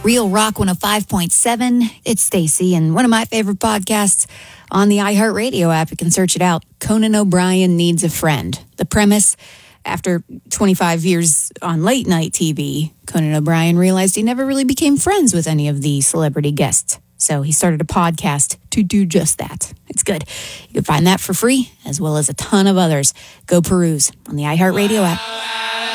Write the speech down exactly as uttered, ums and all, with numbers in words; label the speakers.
Speaker 1: Real Rock one oh five point seven. It's Stacy, and one of my favorite podcasts on the iHeartRadio app. You can search it out. Conan O'Brien Needs a Friend. The premise, after twenty-five years on late night T V, Conan O'Brien realized he never really became friends with any of the celebrity guests. So he started a podcast to do just that. It's good. You can find that for free, as well as a ton of others. Go peruse on the iHeartRadio app.